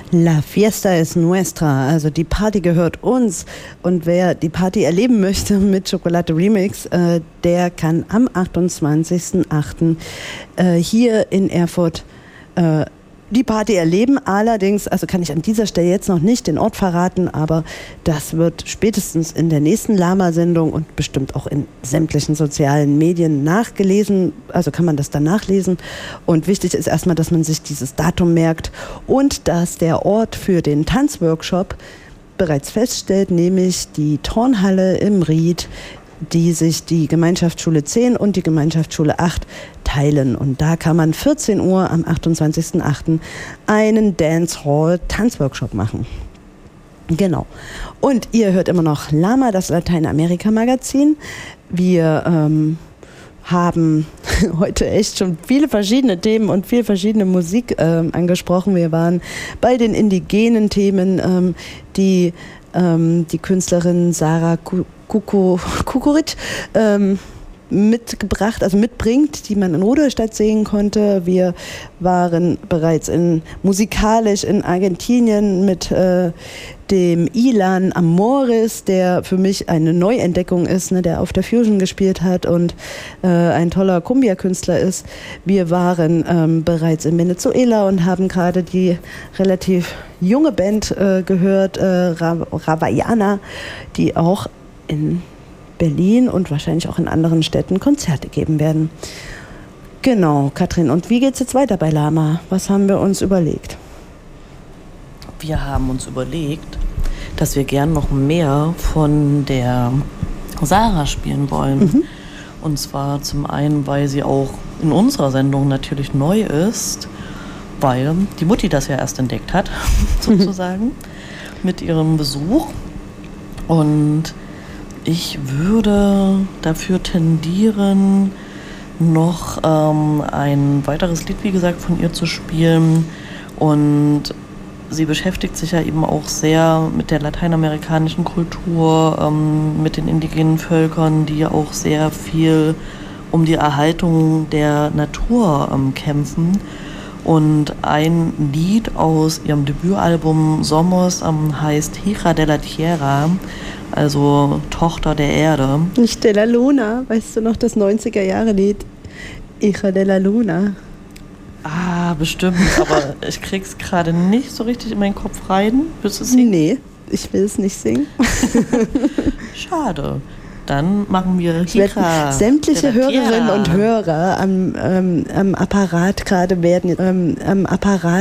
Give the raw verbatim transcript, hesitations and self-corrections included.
La Fiesta es nuestra, also die Party gehört uns. Und wer die Party erleben möchte mit Chocolate Remix, äh, der kann am achtundzwanzigsten achten äh, hier in Erfurt äh, die Party erleben. Allerdings, also kann ich an dieser Stelle jetzt noch nicht den Ort verraten, aber das wird spätestens in der nächsten Lama-Sendung und bestimmt auch in sämtlichen sozialen Medien nachgelesen. Also kann man das dann nachlesen. Und wichtig ist erstmal, dass man sich dieses Datum merkt und dass der Ort für den Tanzworkshop bereits feststellt, nämlich die Turnhalle im Ried, die sich die Gemeinschaftsschule zehn und die Gemeinschaftsschule acht teilen. Und da kann man vierzehn Uhr am achtundzwanzigsten achten einen Dancehall-Tanzworkshop machen. Genau. Und ihr hört immer noch Lama, das Lateinamerika-Magazin. Wir ähm, haben heute echt schon viele verschiedene Themen und viel verschiedene Musik ähm, angesprochen. Wir waren bei den indigenen Themen, ähm, die ähm, die Künstlerin Sarah Ku Kukurit ähm, mitgebracht, also mitbringt, die man in Rudolstadt sehen konnte. Wir waren bereits in, musikalisch in Argentinien mit äh, dem Ilan Amores, der für mich eine Neuentdeckung ist, ne, der auf der Fusion gespielt hat und äh, ein toller Cumbia-Künstler ist. Wir waren ähm, bereits in Venezuela und haben gerade die relativ junge Band äh, gehört, äh, Ravaiana, die auch in Berlin und wahrscheinlich auch in anderen Städten Konzerte geben werden. Genau, Katrin. Und wie geht's jetzt weiter bei Lama? Was haben wir uns überlegt? Wir haben uns überlegt, dass wir gern noch mehr von der Sarah spielen wollen. Mhm. Und zwar zum einen, weil sie auch in unserer Sendung natürlich neu ist, weil die Mutti das ja erst entdeckt hat, sozusagen, mhm. mit ihrem Besuch. Und ich würde dafür tendieren, noch ähm, ein weiteres Lied, wie gesagt, von ihr zu spielen. Und sie beschäftigt sich ja eben auch sehr mit der lateinamerikanischen Kultur, ähm, mit den indigenen Völkern, die ja auch sehr viel um die Erhaltung der Natur ähm, kämpfen. Und ein Lied aus ihrem Debütalbum Somos ähm, heißt Hija de la Tierra, also Tochter der Erde. Nicht de la Luna, weißt du noch das neunziger-Jahre-Lied? Hija de la Luna. Ah, bestimmt, aber ich krieg's gerade nicht so richtig in meinen Kopf rein. Willst du es singen? Nee, ich will es nicht singen. Schade. Dann machen wir Hija. Sämtliche Hörerinnen und Hörer am, ähm, am Apparat gerade werden ähm, am Apparat